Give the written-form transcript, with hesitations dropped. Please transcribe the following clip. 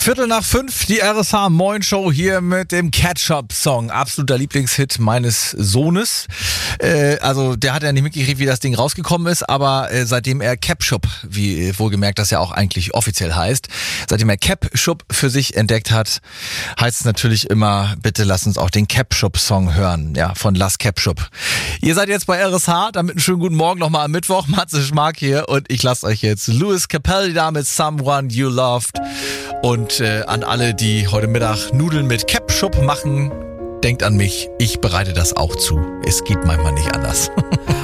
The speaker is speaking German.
4:45, die RSH Moin Show hier mit dem Ketchup-Song. Absoluter Lieblingshit meines Sohnes. Also der hat ja nicht mitgekriegt, wie das Ding rausgekommen ist, aber seitdem er Ketchup, wie wohlgemerkt das ja auch eigentlich offiziell heißt, seitdem er Ketchup für sich entdeckt hat, heißt es natürlich immer, bitte lasst uns auch den Ketchup-Song hören, ja, von Las Ketchup. Ihr seid jetzt bei RSH, damit einen schönen guten Morgen nochmal am Mittwoch. Matze Schmark hier und ich lasse euch jetzt Lewis Capaldi da mit Someone You Loved. Und an alle, die heute Mittag Nudeln mit Ketchup machen, denkt an mich, ich bereite das auch zu. Es geht manchmal nicht anders.